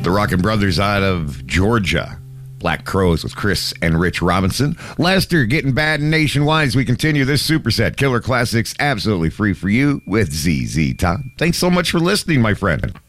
The Rockin' Brothers out of Georgia. Black Crows with Chris and Rich Robinson. Lester getting bad and nationwide as we continue this superset. Killer Classics absolutely free for you with ZZ Top. Thanks so much for listening, my friend.